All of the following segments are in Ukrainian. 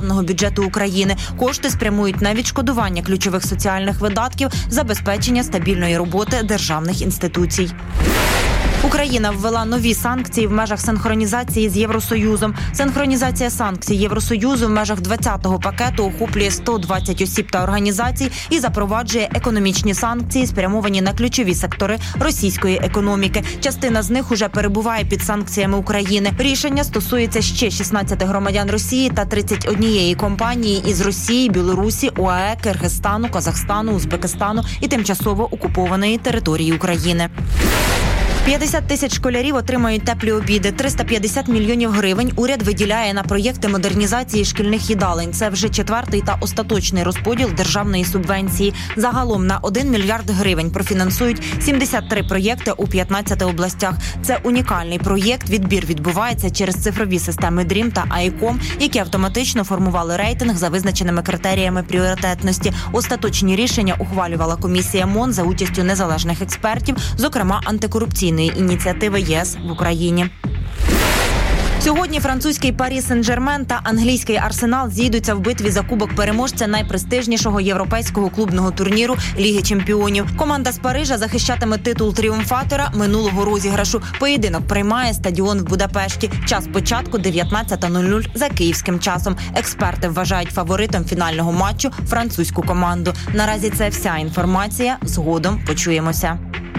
державного бюджету України. Кошти спрямують на відшкодування ключових соціальних видатків, забезпечення стабільної роботи державних інституцій. Україна ввела нові санкції в межах синхронізації з Євросоюзом. Синхронізація санкцій Євросоюзу в межах 20-го пакету охоплює 120 осіб та організацій і запроваджує економічні санкції, спрямовані на ключові сектори російської економіки. Частина з них уже перебуває під санкціями України. Рішення стосується ще 16 громадян Росії та 31 компанії із Росії, Білорусі, ОАЕ, Киргизстану, Казахстану, Узбекистану і тимчасово окупованої території України. 50 тисяч школярів отримають теплі обіди. 350 мільйонів гривень уряд виділяє на проєкти модернізації шкільних їдалень. Це вже 4-й та остаточний розподіл державної субвенції. Загалом на 1 мільярд гривень профінансують 73 проєкти у 15 областях. Це унікальний проєкт. Відбір відбувається через цифрові системи DREAM та ICOM, які автоматично формували рейтинг за визначеними критеріями пріоритетності. Остаточні рішення ухвалювала комісія МОН за участю незалежних експертів, зокрема антикорупційної ініціативи ЄС в Україні. Сьогодні французький Парі Сен-Жермен та англійський Арсенал зійдуться в битві за кубок переможця найпрестижнішого європейського клубного турніру Ліги чемпіонів. Команда з Парижа захищатиме титул тріумфатора минулого розіграшу. Поєдинок приймає стадіон в Будапешті. Час початку 19:00 за київським часом. Експерти вважають фаворитом фінального матчу французьку команду. Наразі це вся інформація. Згодом почуємося.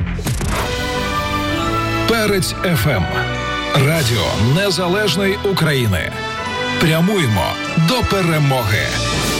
Перець ФМ. Радіо Незалежної України. Прямуємо до перемоги.